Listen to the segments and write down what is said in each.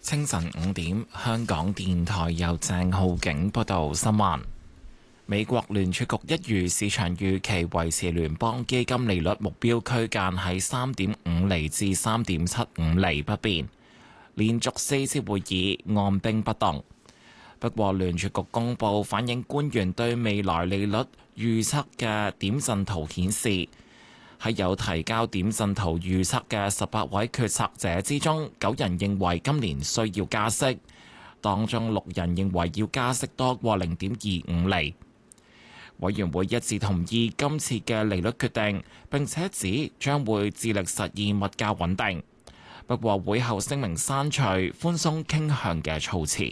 清晨5點，香港電台由鄭浩景報道新聞。美國聯儲局一如市場預期維持聯邦基金利率目標區間喺3.5厘至3.75厘不變，連續4次會議按兵不動。不過聯儲局公佈反映官員對未來利率預測嘅點陣圖顯示，喺有提交點陣圖預測嘅18位決策者之中，9人認為今年需要加息，當中6人認為要加息多過0.25厘。委員會一致同意今次嘅利率決定，並且指將會致力實現物價穩定。不過會後聲明刪除寬鬆傾向嘅措辭。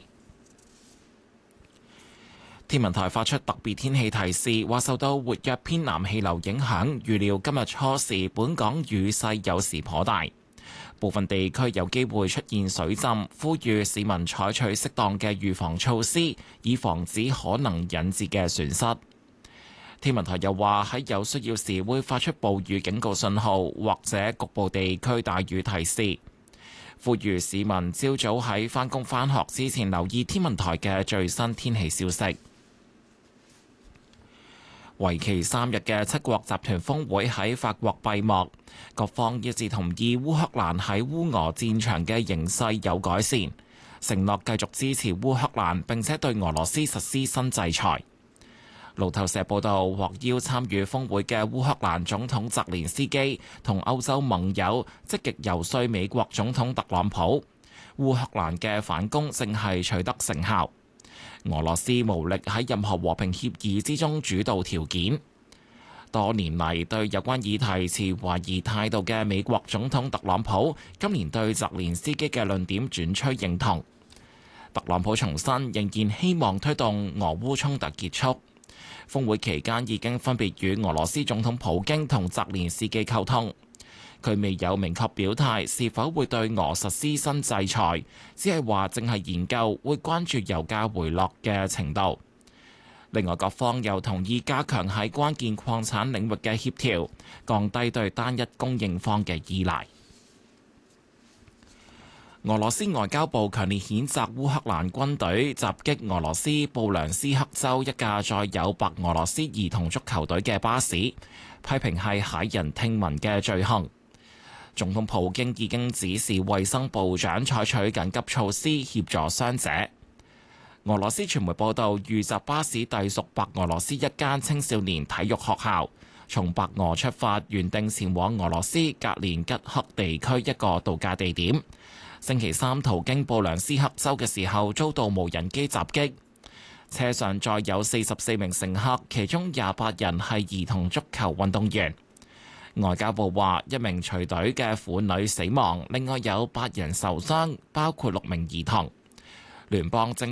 天文台發出特別天氣提示，話受到活躍偏南氣流影響，預料今日初時本港雨勢有時頗大，部分地區有機會出現水浸，呼籲市民採取適當嘅預防措施，以防止可能引致嘅損失。天文台又話喺有需要時會發出暴雨警告信號，或者局部地區大雨提示，呼籲市民朝早喺返工返學之前留意天文台嘅最新天氣消息。為期3日嘅七國集團峰會喺法國閉幕，各方一致同意烏克蘭喺烏俄戰場嘅形勢有改善，承諾繼續支持烏克蘭，並且對俄羅斯實施新制裁。路透社報道，獲邀參與峰會嘅烏克蘭總統澤連斯基同歐洲盟友積極游說美國總統特朗普，烏克蘭嘅反攻正係取得成效。俄羅斯無力喺任何和平協議之中主導條件。多年嚟對有關議題持懷疑態度嘅美國總統特朗普，今年對澤連斯基嘅論點轉趨認同。特朗普重申仍然希望推動俄烏衝突結束。峰會期間已經分別與俄羅斯總統普京同澤連斯基溝通。佢未有明確表態是否會對俄實施新制裁，只係話正係研究，會關注油價回落嘅程度。另外，各方又同意加強喺關鍵礦產領域嘅協調，降低對單一供應方嘅依賴。俄羅斯外交部強烈譴責烏克蘭軍隊襲擊俄羅斯布良斯克州一架載有白俄羅斯兒童足球隊嘅巴士，批評係駭人聽聞嘅罪行。總統普京已經指示衛生部長採取緊急措施協助傷者。俄羅斯傳媒報道，遇襲巴士隸屬白俄羅斯一間青少年體育學校，從白俄出發，原定前往俄羅斯格連吉克地區一個度假地點。星期三途經布良斯克州嘅時候，遭到無人機襲擊。車上載有44名乘客，其中28人係兒童足球運動員。外交部話，1名隨隊嘅婦女死亡，另外有8人受傷，包括6名兒童。聯邦政